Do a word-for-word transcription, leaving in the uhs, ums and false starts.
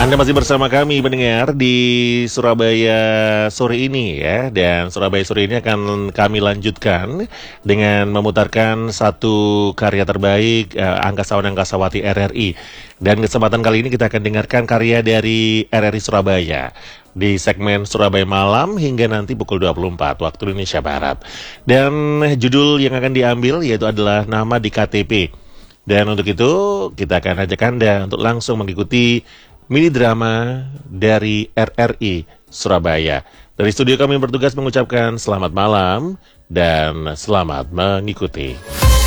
Anda masih bersama kami pendengar di Surabaya sore ini ya. Dan Surabaya sore ini akan kami lanjutkan dengan memutarkan satu karya terbaik eh, angkasawan-angkasawati R R I. Dan kesempatan kali ini kita akan dengarkan karya dari R R I Surabaya di segmen Surabaya Malam hingga nanti pukul dua puluh empat waktu Indonesia Barat. Dan judul yang akan diambil yaitu adalah Nama di K T P. Dan untuk itu kita akan ajak Anda untuk langsung mengikuti mini drama dari R R I Surabaya. Dari studio kami bertugas mengucapkan selamat malam dan selamat mengikuti.